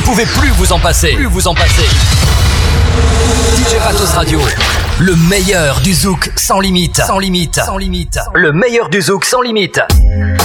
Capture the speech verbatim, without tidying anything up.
pouvez plus vous en passer. Plus vous en passer. D J Patos Radio. Le meilleur du zouk sans limite. Sans limite. Sans limite. Le meilleur du zouk sans limite.